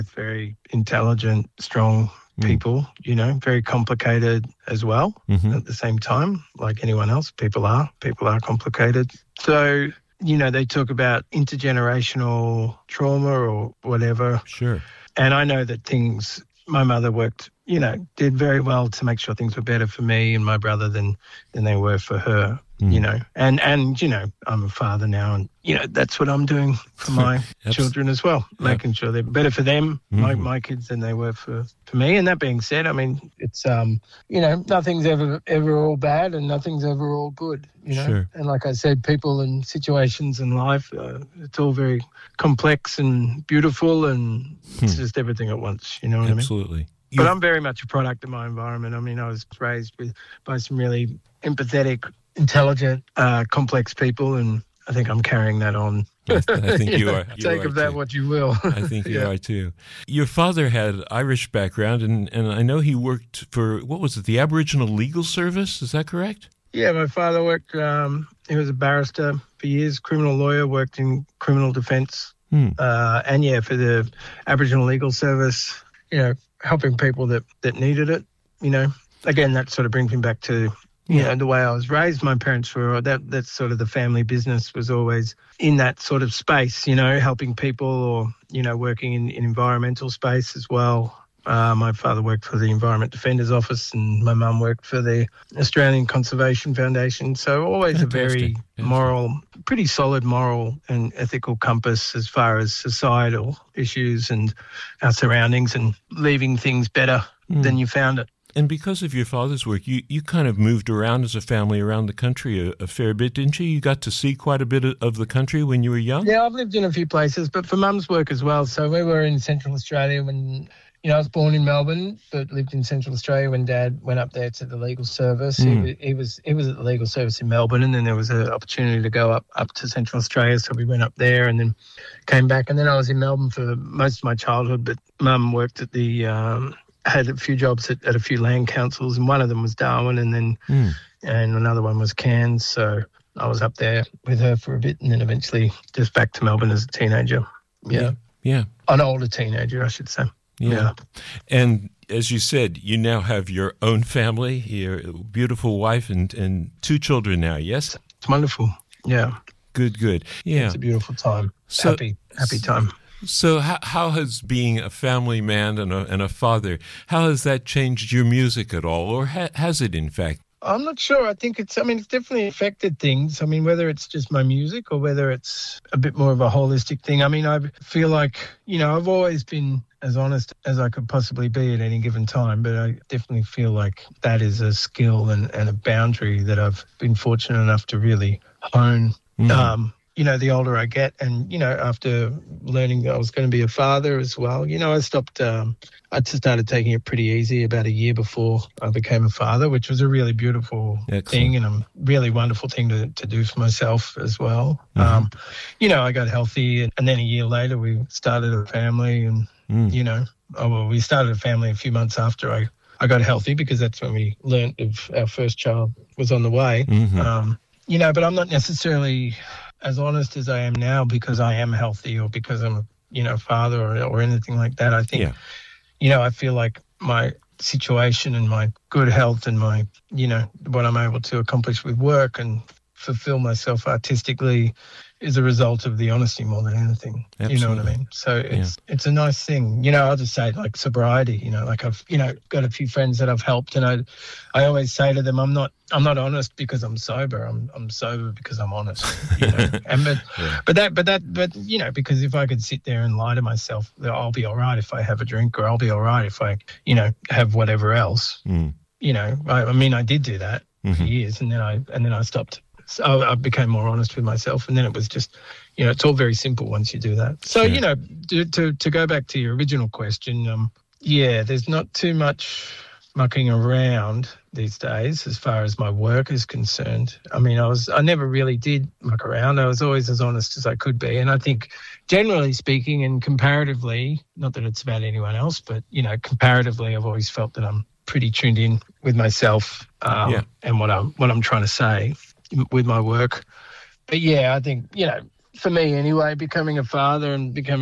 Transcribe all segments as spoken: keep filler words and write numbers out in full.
very intelligent, strong people, you know, very complicated as well Mm-hmm. at the same time, like anyone else. People are. People are complicated. So, you know, they talk about intergenerational trauma or whatever. Sure. And I know that things, my mother worked, you know, did very well to make sure things were better for me and my brother than, than they were for her, Mm. you know. And, and, you know, I'm a father now and, you know, that's what I'm doing for my Abs- children as well, making sure they're better for them, my, Mhm. my kids, than they were for, for me. And that being said, I mean, it's, um, you know, nothing's ever, ever all bad and nothing's ever all good, you know. Sure. And like I said, people and situations in life, uh, it's all very complex and beautiful and it's just everything at once, you know what I mean? Absolutely. But You've- I'm very much a product of my environment. I mean, I was raised with by some really empathetic, intelligent, uh, complex people, and I think I'm carrying that on. I, I think you know, are. You Take are of that too. what you will. I think you Yeah. are too. Your father had Irish background, and, and I know he worked for, what was it, the Aboriginal Legal Service? Is that correct? Yeah, my father worked, um, he was a barrister for years, criminal lawyer, worked in criminal defence. Hmm. Uh, and yeah, for the Aboriginal Legal Service, you know, helping people that, that needed it, you know. Again, that sort of brings me back to, you Yeah. know, the way I was raised. My parents were, that that's sort of the family business was always in that sort of space, you know, helping people or, you know, working in, in environmental space as well. Uh, my father worked for the Environment Defenders Office and my mum worked for the Australian Conservation Foundation. So always Fantastic. a very Fantastic. moral, pretty solid moral and ethical compass as far as societal issues and our surroundings and leaving things better Hmm. than you found it. And because of your father's work, you, you kind of moved around as a family around the country a, a fair bit, didn't you? You got to see quite a bit of, of the country when you were young? Yeah, I've lived in a few places, but for Mum's work as well. So we were in Central Australia when, you know, I was born in Melbourne, but lived in Central Australia when Dad went up there to the legal service. Mm. He, he was he was at the legal service in Melbourne, and then there was an opportunity to go up, up to Central Australia, so we went up there and then came back. And then I was in Melbourne for most of my childhood, but Mum worked at the... Um, had a few jobs at, at a few land councils, and one of them was Darwin, and then Mm. and another one was Cairns. So I was up there with her for a bit, and then eventually just back to Melbourne as a teenager. Yeah, Yeah. an older teenager, I should say. Yeah. Yeah. And as you said, you now have your own family, your beautiful wife and, and two children now, yes? It's wonderful. Yeah, Good, good. Yeah. it's a beautiful time. So- happy, happy time. So how, how has being a family man and a, and a father, how has that changed your music at all? Or ha- has it, in fact? I'm not sure. I think it's, I mean, it's definitely affected things. I mean, whether it's just my music or whether it's a bit more of a holistic thing. I mean, I feel like, you know, I've always been as honest as I could possibly be at any given time, but I definitely feel like that is a skill and, and a boundary that I've been fortunate enough to really hone. Mm. Um, you know, the older I get and, you know, after learning that I was going to be a father as well, you know, I stopped, um, I just started taking it pretty easy about a year before I became a father, which was a really beautiful Excellent. thing and a really wonderful thing to, to do for myself as well. Mhm. Um, you know, I got healthy and, and then a year later we started a family and, Mm. you know, oh, well, we started a family a few months after I, I got healthy because that's when we learnt of our first child was on the way. Mhm. Um, you know, but I'm not necessarily as honest as I am now because I am healthy or because I'm, you know, father or, or anything like that. I think, Yeah. you know, I feel like my situation and my good health and my, you know, what I'm able to accomplish with work and fulfill myself artistically is a result of the honesty more than anything. You know what I Absolutely. mean? So it's it's a nice thing. You know, I'll just say like sobriety, you know, like I've, you know, got a few friends that I've helped and I I always say to them, I'm not I'm not honest because I'm sober. I'm I'm sober because I'm honest. You know? and but Yeah. but that but that but you know, because if I could sit there and lie to myself, I'll be all right if I have a drink or I'll be all right if I, you know, have whatever else. Mm. You know, I, I mean I did do that for Mhm. years and then I and then I stopped. So I became more honest with myself, and then it was just, you know, it's all very simple once you do that. So, Sure. you know, to, to to go back to your original question, um, yeah, there's not too much mucking around these days as far as my work is concerned. I mean, I was I never really did muck around. I was always as honest as I could be, and I think, generally speaking, and comparatively, not that it's about anyone else, but you know, comparatively, I've always felt that I'm pretty tuned in with myself um, Yeah. and what I'm what I'm trying to say with my work. But yeah, I think, you know, for me anyway, becoming a father and becoming a,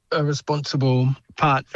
a responsible partner